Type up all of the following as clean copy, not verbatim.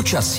Počasí.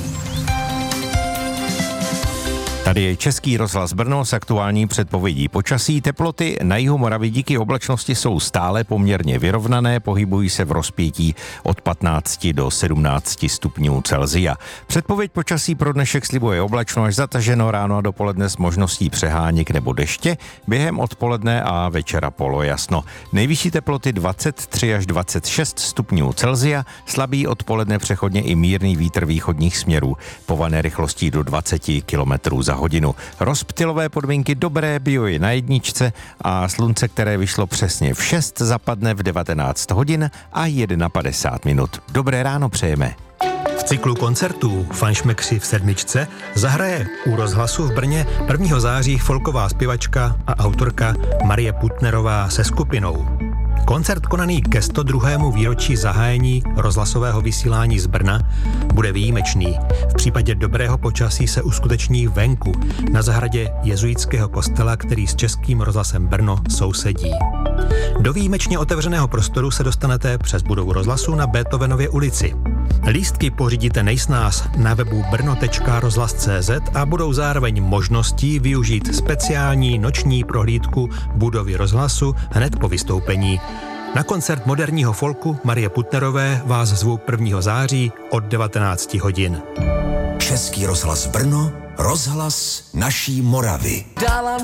Tady je Český rozhlas Brno s aktuální předpovědí počasí. Teploty na jihu Moravy díky oblačnosti jsou stále poměrně vyrovnané, pohybují se v rozpětí od 15 do 17 stupňů Celsia. Předpověď počasí pro dnešek slibuje oblačno až zataženo, ráno a dopoledne s možností přeháněk nebo deště, během odpoledne a večera polojasno. Nejvyšší teploty 23 až 26 stupňů Celsia, slabý odpoledne přechodně i mírný vítr východních směrů, pované rychlostí do 20 km za hodinu. Rozptylové podmínky dobré, bio je na jedničce a slunce, které vyšlo přesně v 6, zapadne v 19 hodin a 51 minut. Dobré ráno přejeme. V cyklu koncertů Fanšmekři v sedmičce zahraje u rozhlasu v Brně 1. září folková zpěvačka a autorka Marie Putnerová se skupinou. Koncert konaný ke 102. výročí zahájení rozhlasového vysílání z Brna bude výjimečný. V případě dobrého počasí se uskuteční venku, na zahradě jezuitského kostela, který s Českým rozhlasem Brno sousedí. Do výjimečně otevřeného prostoru se dostanete přes budovu rozhlasu na Beethovenově ulici. Lístky pořídíte nejsnáz na webu brno.rozhlas.cz a budou zároveň možností využít speciální noční prohlídku budovy rozhlasu hned po vystoupení. Na koncert moderního folku Marie Putnerové vás zvu 1. září od 19 hodin. Český rozhlas Brno, rozhlas naší Moravy. Dala